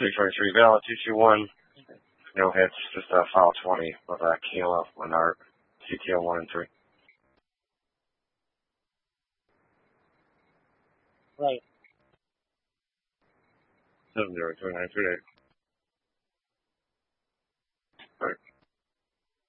323 valid, 221. No hits, just file 20 with Kayla Lennart, CTO 1 and 3. Right. 702938.